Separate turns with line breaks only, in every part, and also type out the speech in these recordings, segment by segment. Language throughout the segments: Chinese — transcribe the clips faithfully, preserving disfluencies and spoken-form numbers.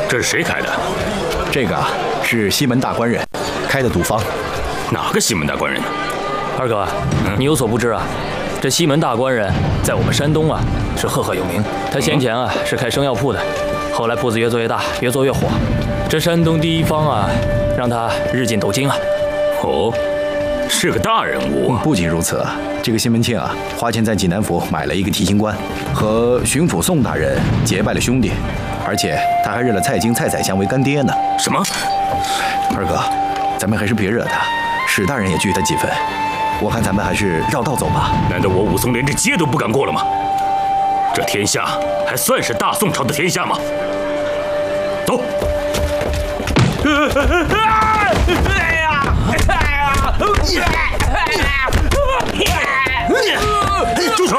这是谁开的？
这个啊，是西门大官人开的赌坊。
哪个西门大官人呢？
二哥，嗯、你有所不知啊，这西门大官人在我们山东啊是赫赫有名。他先前啊是开生药铺的，后来铺子越做越大，越做越火。这山东第一方啊，让他日进斗金啊。
哦，是个大人物、啊。
不仅如此，这个西门庆啊，花钱在济南府买了一个提刑官，和巡抚宋大人结拜了兄弟，而且他还认了蔡京、蔡宰相为干爹呢。
什么？
二哥，咱们还是别惹他，史大人也惧他几分。我看咱们还是绕道走吧。
难道我武松连这街都不敢过了吗？这天下还算是大宋朝的天下吗？走。
哎呀！哎呀！
住手！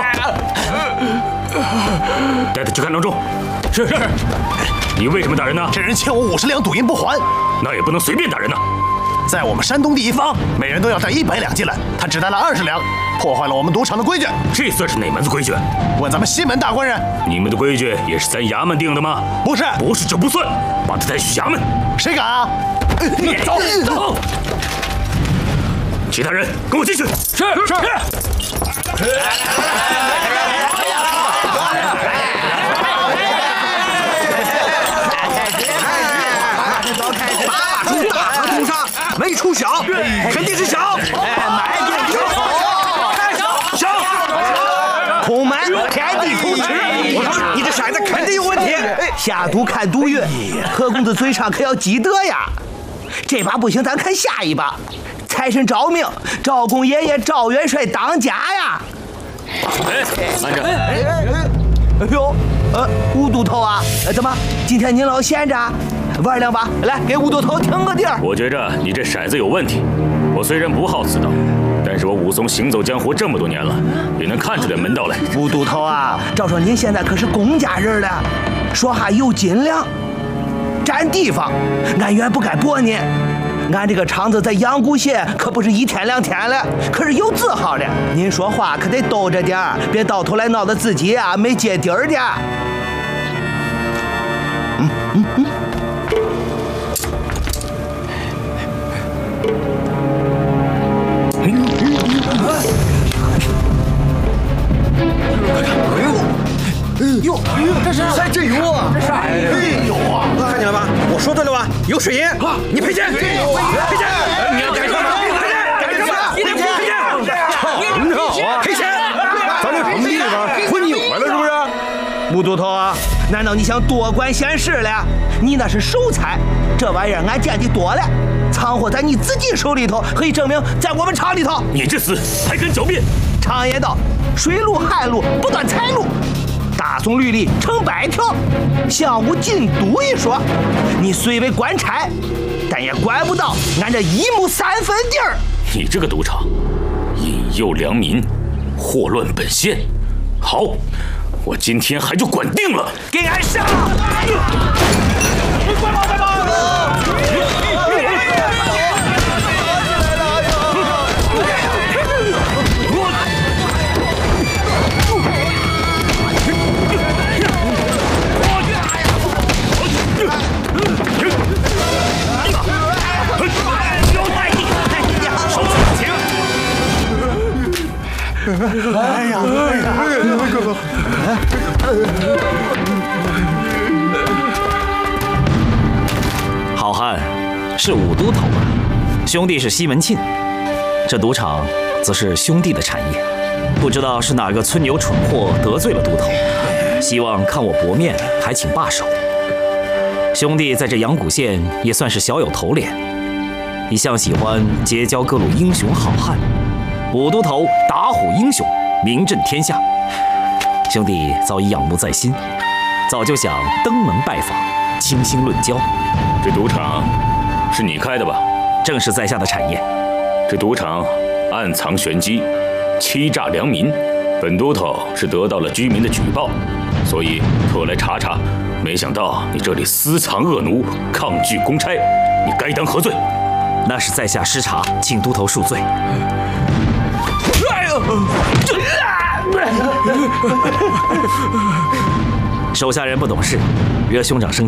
带他去看郎中。是是。你为什么打人呢？
这人欠我五十两赌银不还，
那也不能随便打人呐。
在我们山东第一方，每人都要带一百两进来，他只带了二十两，破坏了我们赌场的规矩。
这算是哪门子规矩？
问咱们西门大官人。
你们的规矩也是咱衙门定的吗？
不是，
不是就不算，把他带去衙门。
谁敢啊？
走走。其他人跟我进去。
是是。
没出小，肯定是小。哎，买点小好，小空买天地同吃。你这骰子肯定有问题。
下赌看赌运，何公子嘴上可要记得呀。这把不行，咱看下一把。财神赵命，赵公爷爷赵元帅当家呀。
哎，慢着。
哎呦，呃，吴都头啊，怎么今天您老闲着？玩两把，来给吴都头听个底儿。
我觉着你这骰子有问题。我虽然不好此道，但是我武松行走江湖这么多年了，也能看出点门道来。
吴都头啊，照说您现在可是公家人了，说话有斤两，占地方，俺原不该驳您。俺这个厂子在阳谷县可不是一天两天了，可是有字号的。您说话可得兜着点儿，别到头来闹得自己啊没接底儿的。嗯嗯嗯。
哟，这是还真有啊！这是哎呦啊！看见了吧？我说对了吧？有水银，你赔钱！赔钱！你要干什么？赔钱！干什么？赔钱！赔钱！
你好啊！
赔钱！
咱这什么地方？混你回来是不是？
吴都头啊，难道你想多管闲事了？你那是手财，这玩意儿俺见的多了，藏货在你自己手里头，可以证明在我们厂里头。
你这厮还敢狡辩？
常言道，水路旱路不断财路。大宋律例成百条，相无禁赌一说。你虽为官差，但也管不到俺这一亩三分地儿。
你这个赌场，引诱良民，祸乱本县。好，我今天还就管定了，
给俺上！
快跑！快跑！哎呀！哎呀！快跑！
好汉是武都头啊，兄弟是西门庆，这赌场则是兄弟的产业。不知道是哪个村牛蠢货得罪了都头，希望看我薄面，还请罢手。兄弟在这阳谷县也算是小有头脸，一向喜欢结交各路英雄好汉。武都头打虎英雄，名震天下，兄弟早已仰慕在心，早就想登门拜访，倾心论交。
这赌场是你开的吧？
正是在下的产业。
这赌场暗藏玄机，欺诈良民。本都头是得到了居民的举报，所以特来查查。没想到你这里私藏恶奴，抗拒公差，你该当何罪？
那是在下失察，请都头恕罪。手下人不懂事，惹兄长生气。